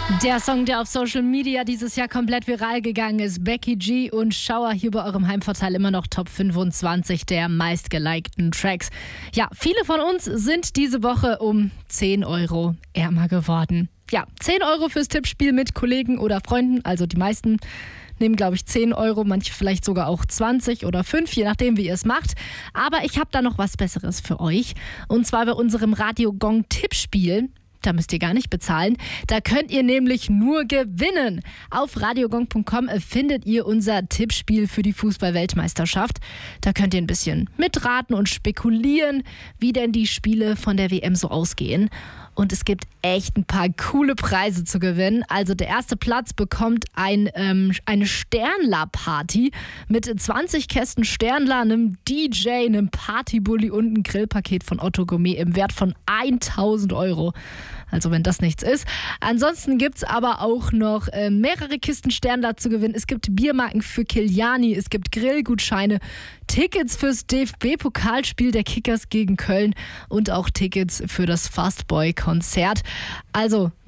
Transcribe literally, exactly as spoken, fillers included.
Der Song, der auf Social Media dieses Jahr komplett viral gegangen ist, Becky G und Schauer, hier bei eurem Heimvorteil immer noch Top fünfundzwanzig der meistgelikten Tracks. Ja, viele von uns sind diese Woche um zehn Euro ärmer geworden. Ja, zehn Euro fürs Tippspiel mit Kollegen oder Freunden, also die meisten nehmen, glaube ich, zehn Euro, manche vielleicht sogar auch zwanzig oder fünf, je nachdem, wie ihr es macht. Aber ich habe da noch was Besseres für euch. Und zwar bei unserem Radio Gong Tippspiel. Da müsst ihr gar nicht bezahlen. Da könnt ihr nämlich nur gewinnen. Auf radiogong punkt com findet ihr unser Tippspiel für die Fußball-Weltmeisterschaft. Da könnt ihr ein bisschen mitraten und spekulieren, wie denn die Spiele von der W M so ausgehen. Und es gibt echt ein paar coole Preise zu gewinnen. Also der erste Platz bekommt ein, ähm, eine Sternler-Party mit zwanzig Kästen Sternler, einem D J, einem Partybully und ein Grillpaket von Otto Gourmet im Wert von tausend Euro. Also wenn das nichts ist. Ansonsten gibt es aber auch noch äh, mehrere Kisten Sternler zu gewinnen. Es gibt Biermarken für Kiliani, es gibt Grillgutscheine, Tickets fürs D F B-Pokalspiel der Kickers gegen Köln und auch Tickets für das Fastboy-Konzert. Also